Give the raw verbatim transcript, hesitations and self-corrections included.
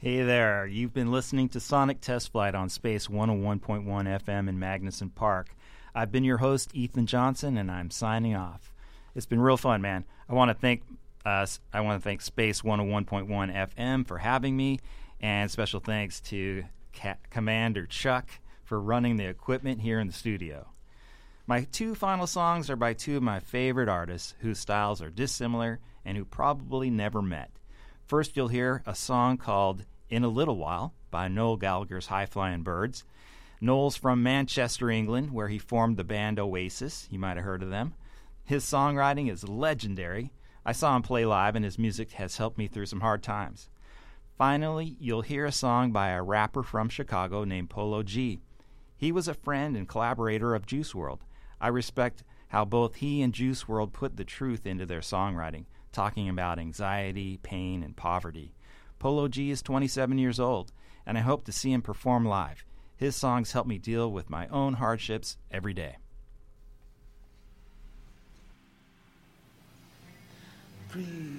Hey there, you've been listening to Sonic Test Flight on Space one oh one point one F M in Magnuson Park. I've been your host, Ethan Johnson, and I'm signing off. It's been real fun, man. I want to thank us. I want to thank Space one oh one point one F M for having me, and special thanks to Ca- Commander Chuck for running the equipment here in the studio. My two final songs are by two of my favorite artists whose styles are dissimilar and who probably never met. First, you'll hear a song called In a Little While by Noel Gallagher's High Flying Birds. Noel's from Manchester, England, where he formed the band Oasis. You might have heard of them. His songwriting is legendary. I saw him play live, and his music has helped me through some hard times. Finally, you'll hear a song by a rapper from Chicago named Polo G. He was a friend and collaborator of Juice world. I respect how both he and Juice world put the truth into their songwriting, talking about anxiety, pain, and poverty. Polo G is twenty-seven years old, and I hope to see him perform live. His songs help me deal with my own hardships every day. Breathe.